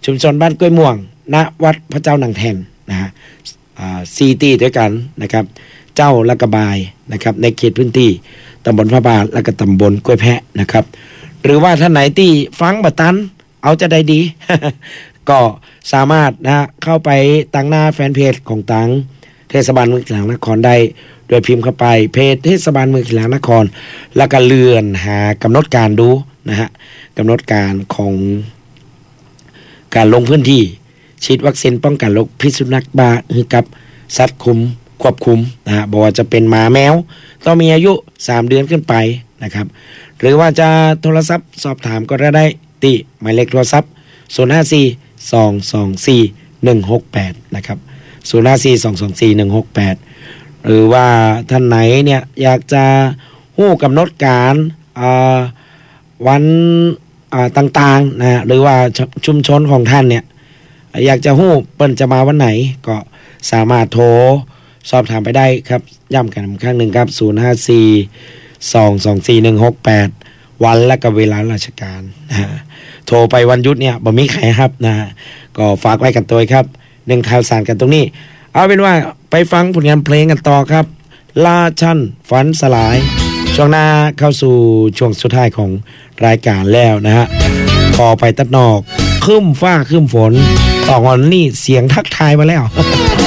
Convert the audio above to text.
ชุมชนบ้านกล้วยม่วงณวัดพระเจ้าหนังแทนนะฮะ4 ที่ด้วยกันนะครับเจ้าและกระบายนะครับในเขตพื้นที่ตำบลพระบาทและก็ตำบลกล้วยแพะนะครับหรือว่าท่านไหนที่ฟังบัตันเอาจะได้ดี ก็สามารถนะเข้าไปตั้งหน้าแฟนเพจของตังเทศบาลเมืองขีหลางนครได้โดยพิมพ์เข้าไปเพจเทศบาลเมืองขีหลางนครแล้วก็เลื่อนหากำหนดการดูนะฮะกำหนดการของการลงพื้นที่ฉีดวัคซีนป้องกันโรคพิษสุนัขบ้าให้กับสัตว์ควบคุมนะฮะบอกว่าจะเป็นหมาแมวต้องมีอายุ3 เดือนขึ้นไปนะครับหรือว่าจะโทรศัพท์สอบถามก็ได้ที่หมายเลขโทรศัพท์054-224-168นะครับ054-224-168หรือว่าท่านไหนเนี่ยอยากจะฮู้กำหนดการวันต่างๆนะหรือว่าชุมชนของท่านเนี่ยอยากจะฮู้เปิ้นจะมาวันไหนก็สามารถโทรสอบถามไปได้ครับย้ำกันอีกครั้งหนึ่งครับ054-224-168วันและก็เวลาราชการนะโทรไปวันหยุดเนี่ยบ่มีใครครับนะก็ฝากไว้กันตัวครับ1ข่าวสารกันตรงนี้เอาเป็นว่าไปฟังผลงานเพลงกันต่อครับลาชันฝันสลายช่วงหน้าเข้าสู่ช่วงสุดท้ายของรายการแล้วนะฮะพอไปตัดนอกครึ้มฟ้าครึ้มฝนต่อวันนี้เสียงทักทายมาแล้ว